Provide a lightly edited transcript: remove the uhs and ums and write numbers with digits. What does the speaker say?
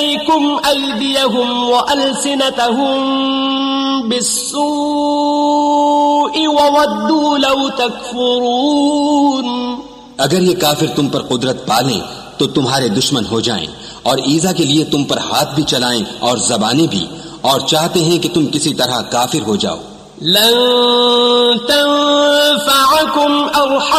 इलैकुम अयदियहुम व अलसिनतहुम बिस्सूइ व वद्दू लौ तकफुरून। अगर ये काफिर तुम पर कुदरत पालें तो तुम्हारे दुश्मन हो जाएं और ईजा के लिए तुम पर हाथ भी चलाएं और जबानें भी, और चाहते हैं कि तुम किसी तरह काफिर हो जाओ। लन तंफअकुम